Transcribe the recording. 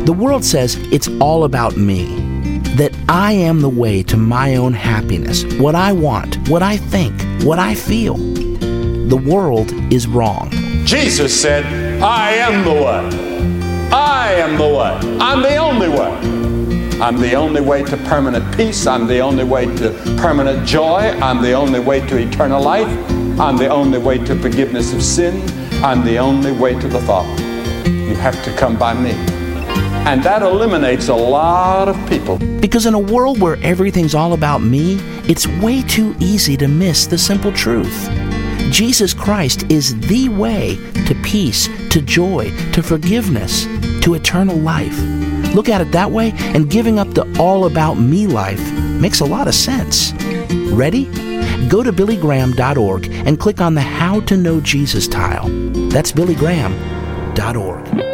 The world says it's all about me, that I am the way to my own happiness, what I want, what I think, what I feel. The world is wrong. Jesus said, I am the way. I am the way. I'm the only way. I'm the only way to permanent peace. I'm the only way to permanent joy. I'm the only way to eternal life. I'm the only way to forgiveness of sin. I'm the only way to the Father. You have to come by me. And that eliminates a lot of people. Because in a world where everything's all about me, it's way too easy to miss the simple truth. Jesus Christ is the way to peace, to joy, to forgiveness, to eternal life. Look at it that way, and giving up the all about me life makes a lot of sense. Ready? Go to BillyGraham.org and click on the How to Know Jesus tile. That's BillyGraham.org.